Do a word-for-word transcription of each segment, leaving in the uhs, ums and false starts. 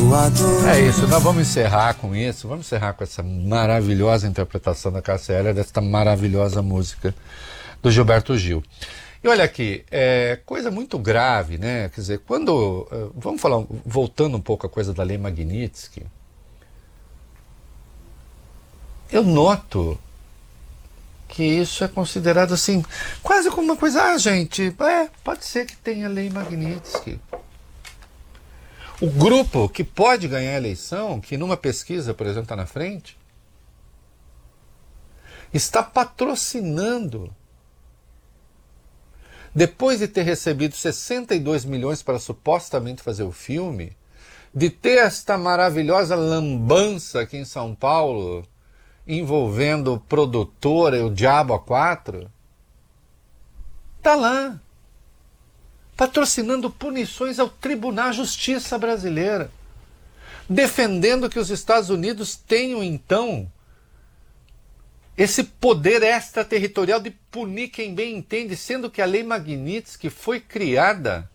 É isso, nós vamos encerrar com isso, vamos encerrar com essa maravilhosa interpretação da Cássia Eller, desta maravilhosa música do Gilberto Gil. E olha aqui, é coisa muito grave, né? Quer dizer, quando... Vamos falar, voltando um pouco à coisa da Lei Magnitsky, eu noto que isso é considerado assim, quase como uma coisa, ah, gente, é, pode ser que tenha Lei Magnitsky. O grupo que pode ganhar a eleição, que numa pesquisa, por exemplo, está na frente, está patrocinando, depois de ter recebido sessenta e dois milhões para supostamente fazer o filme, de ter esta maravilhosa lambança aqui em São Paulo, envolvendo o produtor e o Diabo a quatro, está lá, patrocinando punições ao Tribunal de Justiça brasileira, defendendo que os Estados Unidos tenham, então, esse poder extraterritorial de punir quem bem entende, sendo que a Lei Magnitsky foi criada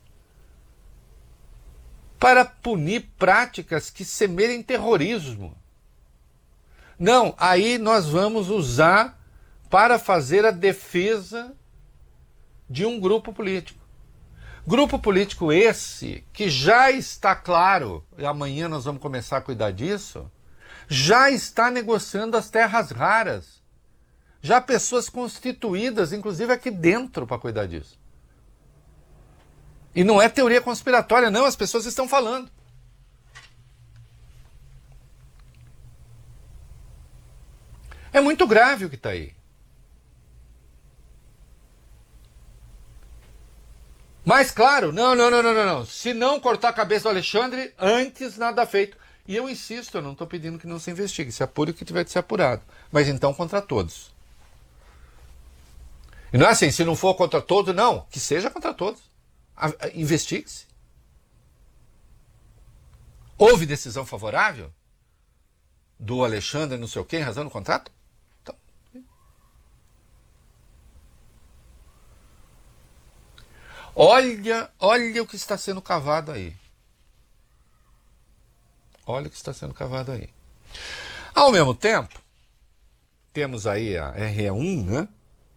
para punir práticas que semelhem terrorismo. Não, aí nós vamos usar para fazer a defesa de um grupo político. Grupo político esse que já está claro, e amanhã nós vamos começar a cuidar disso, já está negociando as terras raras. Já pessoas constituídas, inclusive aqui dentro, para cuidar disso. E não é teoria conspiratória, não, as pessoas estão falando. É muito grave o que está aí. Mas, claro, não, não, não, não, não, não. Se não cortar a cabeça do Alexandre, antes nada feito. E eu insisto, eu não estou pedindo que não se investigue, se apure o que tiver de ser apurado. Mas então contra todos. E não é assim, se não for contra todos, não, que seja contra todos. Investigue-se. Houve decisão favorável do Alexandre, não sei o quê, em razão do contrato? Então. Olha, olha o que está sendo cavado aí. Olha o que está sendo cavado aí. Ao mesmo tempo, temos aí a R E um, né?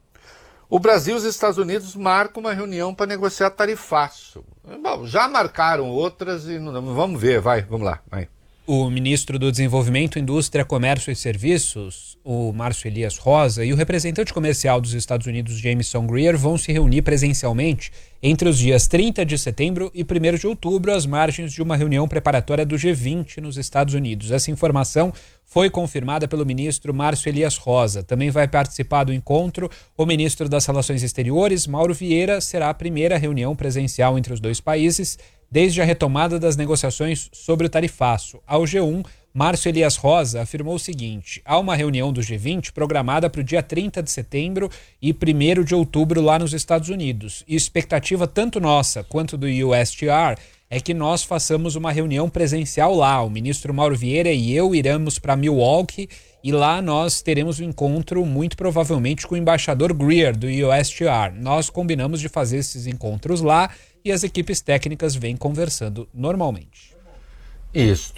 O Brasil e os Estados Unidos marcam uma reunião para negociar tarifaço. Bom, já marcaram outras e não, vamos ver, vai, vamos lá, vai. O ministro do Desenvolvimento, Indústria, Comércio e Serviços, o Márcio Elias Rosa, e o representante comercial dos Estados Unidos, Jameson Greer, vão se reunir presencialmente entre os dias trinta de setembro e primeiro de outubro, às margens de uma reunião preparatória do G vinte nos Estados Unidos. Essa informação foi confirmada pelo ministro Márcio Elias Rosa. Também vai participar do encontro o ministro das Relações Exteriores, Mauro Vieira. Será a primeira reunião presencial entre os dois países desde a retomada das negociações sobre o tarifaço. Ao G um, Márcio Elias Rosa afirmou o seguinte: há uma reunião do G vinte programada para o dia trinta de setembro e primeiro de outubro lá nos Estados Unidos. E expectativa tanto nossa quanto do U S T R é que nós façamos uma reunião presencial lá. O ministro Mauro Vieira e eu iremos para Milwaukee e lá nós teremos um encontro muito provavelmente com o embaixador Greer do U S T R. Nós combinamos de fazer esses encontros lá e as equipes técnicas vêm conversando normalmente. Isso.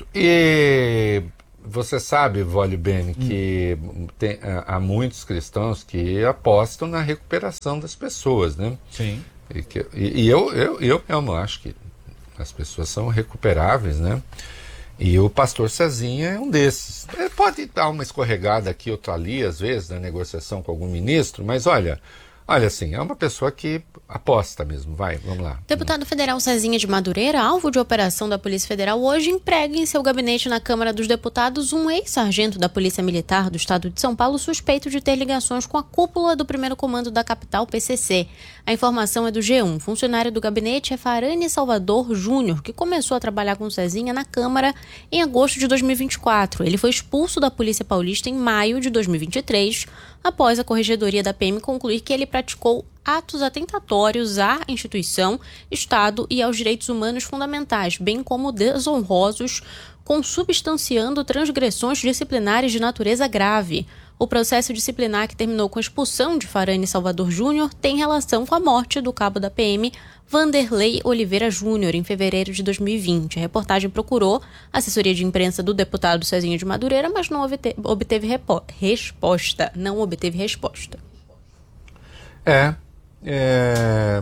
E você sabe, Vólio Bene, que hum. tem, há muitos cristãos que apostam na recuperação das pessoas, né? Sim. E, que, e, e eu, eu, eu mesmo acho que as pessoas são recuperáveis, né? E o pastor Cezinha é um desses. Ele pode dar uma escorregada aqui, outra ali, às vezes, na negociação com algum ministro, mas olha... Olha, assim, é uma pessoa que aposta mesmo. Vai, vamos lá. Deputado federal Cezinha de Madureira, alvo de operação da Polícia Federal, hoje emprega em seu gabinete na Câmara dos Deputados um ex-sargento da Polícia Militar do Estado de São Paulo suspeito de ter ligações com a cúpula do primeiro comando da capital, P C C. A informação é do G um. Funcionário do gabinete é Farane Salvador Júnior, que começou a trabalhar com Cezinha na Câmara em agosto de dois mil e vinte e quatro. Ele foi expulso da Polícia Paulista em maio de dois mil e vinte e três, após a Corregedoria da P M concluir que ele praticou atos atentatórios à instituição, Estado e aos direitos humanos fundamentais, bem como desonrosos, consubstanciando transgressões disciplinares de natureza grave. O processo disciplinar que terminou com a expulsão de Farane Salvador Júnior tem relação com a morte do cabo da P M Vanderlei Oliveira Júnior em fevereiro de dois mil e vinte. A reportagem procurou a assessoria de imprensa do deputado Cezinha de Madureira, mas não obteve, obteve repo, resposta. Não obteve resposta. É, é...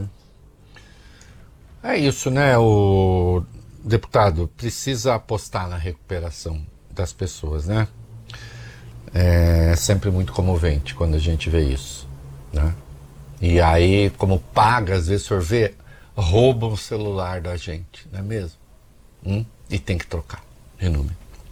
É isso, né? O deputado precisa apostar na recuperação das pessoas, né? É sempre muito comovente quando a gente vê isso, né? E aí, como paga, às vezes, o senhor vê, roubam o celular da gente, não é mesmo? Hum? E tem que trocar de número.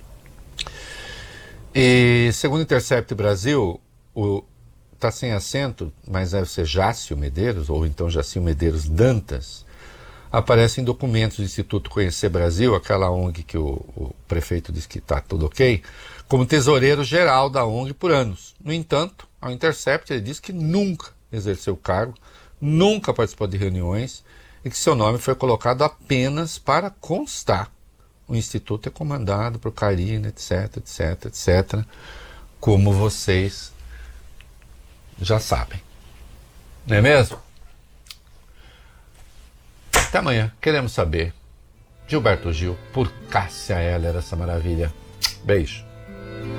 E segundo o Intercept Brasil, o está sem acento, mas deve ser Jácio Medeiros, ou então Jácio Medeiros Dantas, aparece em documentos do Instituto Conhecer Brasil, aquela O N G que o, o prefeito disse que está tudo ok, como tesoureiro geral da O N G por anos. No entanto, ao Intercept ele diz que nunca exerceu o cargo, nunca participou de reuniões e que seu nome foi colocado apenas para constar. O Instituto é comandado por Karina, etc, etc, etcétera, como vocês já sabem. Não é mesmo? Até amanhã. Queremos saber. Gilberto Gil, por Cássia Eller, essa maravilha. Beijo.